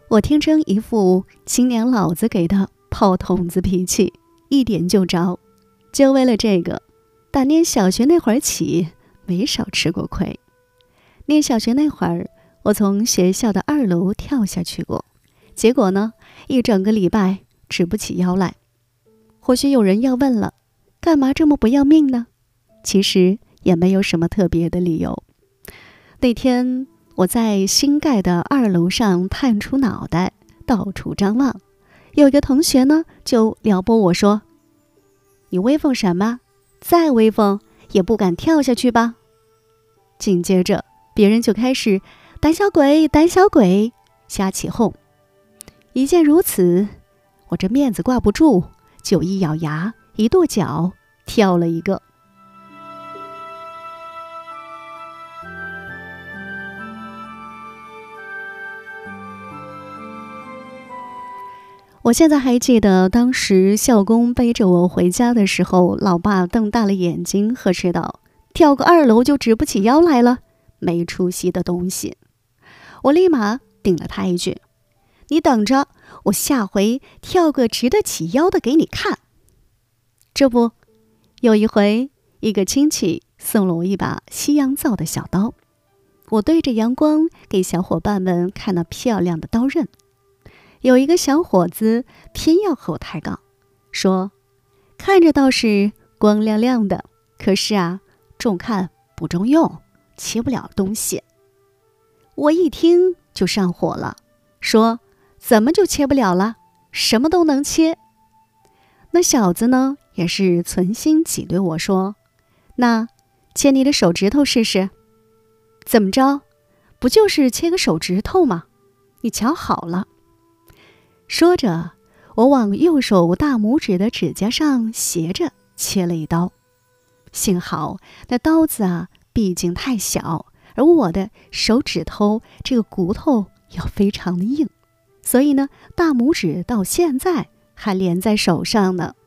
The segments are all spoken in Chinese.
我天生一副青年老子给的炮筒子脾气，一点就着。就为了这个，打念小学那会儿起，没少吃过亏。念小学那会儿，我从学校的2楼跳下去过，结果呢，一整个礼拜直不起腰来。或许有人要问了，干嘛这么不要命呢？其实也没有什么特别的理由。那天我在新盖的2楼上探出脑袋，到处张望，有一个同学呢就撩拨我说：“你威风什么？再威风也不敢跳下去吧？”紧接着别人就开始胆小鬼胆小鬼瞎起哄。一见如此，我这面子挂不住，就一咬牙一跺脚跳了一个。我现在还记得当时校工背着我回家的时候，老爸瞪大了眼睛呵斥道：“跳个2楼就直不起腰来了，没出息的东西。”我立马顶了他一句：“你等着，我下回跳个直得起腰的给你看。”这不，有一回，一个亲戚送了我一把西洋造的小刀，我对着阳光给小伙伴们看那漂亮的刀刃。有一个小伙子偏要和我抬杠，说看着倒是光亮亮的，可是啊，重看不中用，切不了东西。我一听就上火了，说怎么就切不了了？什么都能切。那小子呢，也是存心挤兑我说：“那切你的手指头试试。”怎么着？不就是切个手指头吗？你瞧好了。说着，我往右手大拇指的指甲上斜着切了一刀。幸好那刀子啊，毕竟太小，而我的手指头这个骨头又非常的硬，所以呢，大拇指到现在还连在手上呢。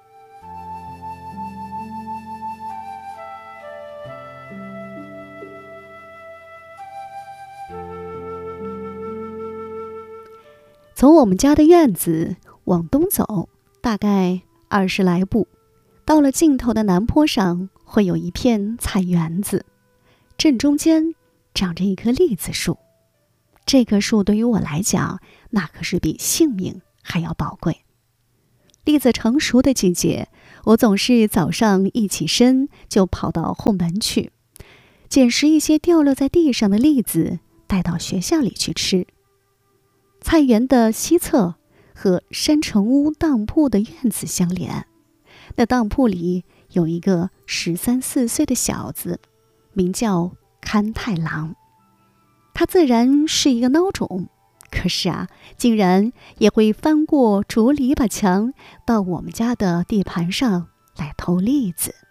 从我们家的院子往东走，大概20来步，到了尽头的南坡上，会有一片菜园子，正中间长着一棵栗子树。这棵树对于我来讲，那可是比性命还要宝贵。栗子成熟的季节，我总是早上一起身就跑到后门去，捡拾一些掉落在地上的栗子，带到学校里去吃。菜园的西侧和山城屋当铺的院子相连，那当铺里有一个13、14岁的小子，名叫勘太郎。他自然是一个孬种，可是啊，竟然也会翻过竹篱笆墙，到我们家的地盘上来偷栗子。